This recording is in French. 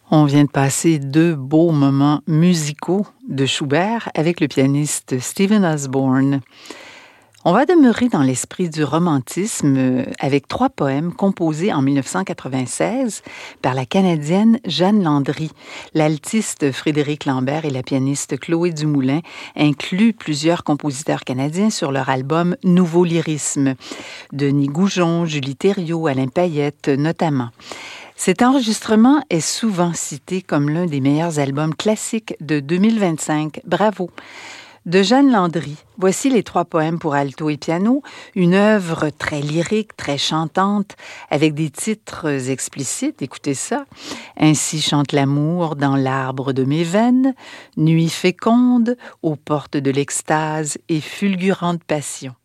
On vient de passer 2 beaux moments musicaux de Schubert avec le pianiste Stephen Osborne. On va demeurer dans l'esprit du romantisme avec 3 poèmes composés en 1996 par la Canadienne Jeanne Landry. L'altiste Frédéric Lambert et la pianiste Chloé Dumoulin incluent plusieurs compositeurs canadiens sur leur album Nouveau lyrisme. Denis Goujon, Julie Thériault, Alain Payette notamment. Cet enregistrement est souvent cité comme l'un des meilleurs albums classiques de 2025. Bravo! De Jeanne Landry, voici les 3 poèmes pour alto et piano, une œuvre très lyrique, très chantante, avec des titres explicites, écoutez ça. Ainsi chante l'amour dans l'arbre de mes veines, nuit féconde, aux portes de l'extase et fulgurante passion.